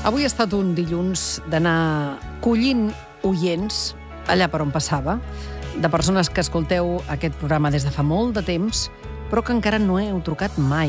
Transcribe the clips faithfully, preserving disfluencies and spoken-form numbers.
Avui ha estat un dilluns d'anar collint oients allà per on passava, de persones que escolteu aquest programa des de fa molt de temps, però que encara no heu trucat mai.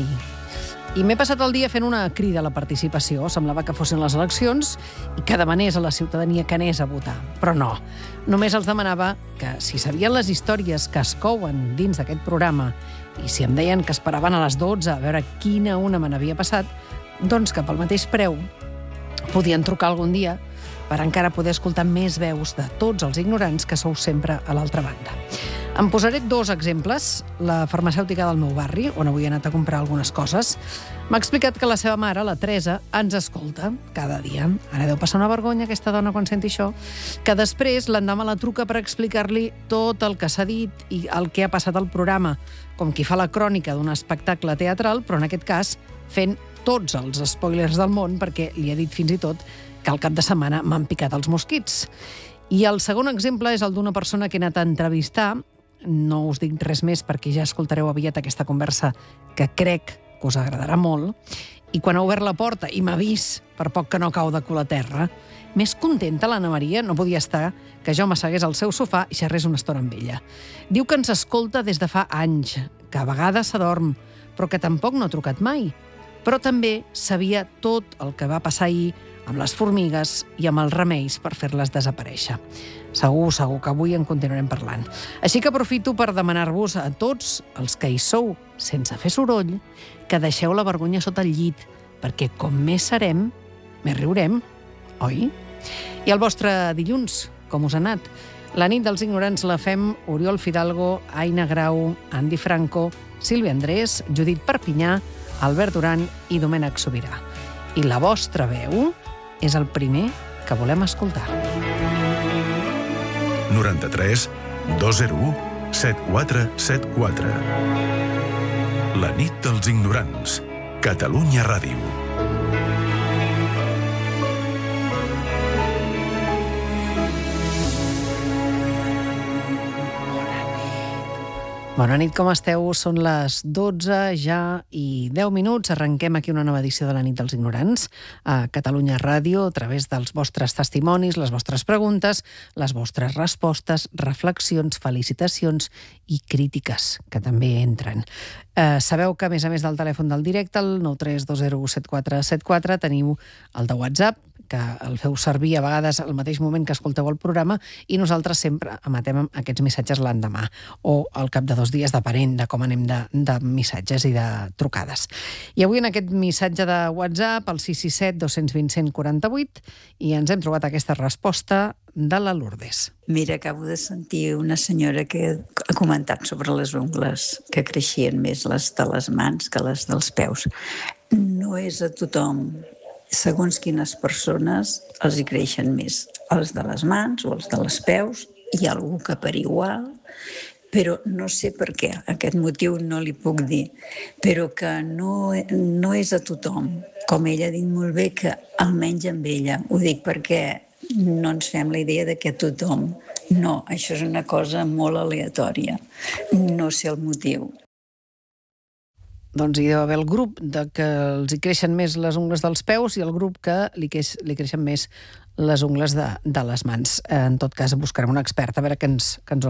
I m'he passat el dia fent una crida a la participació. Semblava que fossin les eleccions i que demanés a la ciutadania que anés a votar. Però no. Només els demanava que, si sabien les històries que es couen dins d'aquest programa i si em deien que esperaven a les dotze a veure quina una me n'havia passat, doncs que pel mateix preu podien trucar algun dia per encara poder escoltar més veus de tots els ignorants que sou sempre a l'altra banda. Em posaré dos exemples. La farmacèutica del meu barri, on avui he anat a comprar algunes coses, m'ha explicat que la seva mare, la Teresa, ens escolta cada dia. Ara deu passar una vergonya aquesta dona quan senti això, que després l'endemà la truca per explicar-li tot el que s'ha dit i el que ha passat al programa, com qui fa la crònica d'un espectacle teatral, però en aquest cas fent tots els spoilers del món, perquè li ha dit fins i tot que al cap de setmana m'han picat els mosquits. I el segon exemple és el d'una persona que he anat a entrevistar. No us dic res més perquè ja escoltareu aviat aquesta conversa que crec que us agradarà molt. I quan ha obert la porta i m'ha vist, per poc que no cau de cul a terra, més contenta l'Anna Maria no podia estar que jo m'assegués al seu sofà i xerrés una estona amb ella. Diu que ens escolta des de fa anys, que a vegades s'adorm, però que tampoc no ha trucat mai. Però també sabia tot el que va passar ahir amb les formigues i amb els remeis per fer-les desaparèixer. Segur, segur que avui en continuarem parlant. Així que aprofito per demanar-vos a tots els que hi sou sense fer soroll que deixeu la vergonya sota el llit, perquè com més serem, més riurem, oi? I el vostre dilluns, com us ha anat? La nit dels ignorants la fem Oriol Fidalgo, Aina Grau, Andy Franco, Sílvia Andrés, Judit Perpinyà, Albert Duran i Domènec Sobirà. I la vostra veu és el primer que volem escoltar. noranta-tres dos zero u set quatre set quatre. La nit dels ignorants. Catalunya Ràdio. Bona nit, com esteu? Són les dotze ja i deu minuts. Arrenquem aquí una nova edició de la nit dels ignorants a Catalunya Ràdio a través dels vostres testimonis, les vostres preguntes, les vostres respostes, reflexions, felicitacions i crítiques, que també entren. Eh, sabeu que, a més a més del telèfon del directe, el nou tres dos zero u set quatre set quatre, teniu el de WhatsApp, que el feu servir a vegades al mateix moment que escolteu el programa, i nosaltres sempre emetem aquests missatges l'endemà o al cap de dos dies, depenent de com anem de, de missatges i de trucades. I avui en aquest missatge de WhatsApp, el sis sis set dos dos zero cent quaranta-vuit, i ens hem trobat aquesta resposta de la Lourdes. Mira, acabo de sentir una senyora que ha comentat sobre les ungles, que creixien més les de les mans que les dels peus. No és a tothom. Segons quines persones els hi creixen més, els de les mans o els de les peus. Hi ha algú que per igual, però no sé per què, aquest motiu no li puc dir, però que no, no és a tothom. Com ella ha dit molt bé, que almenys amb ella, ho dic perquè no ens fem la idea de que a tothom. No, això és una cosa molt aleatòria, no sé el motiu. Doncs hi deu haver el grup de que els hi creixen més les ungles dels peus i el grup que li, creix, li creixen més les ungles de, de les mans. En tot cas, buscarem un expert a veure què ens, què ens ho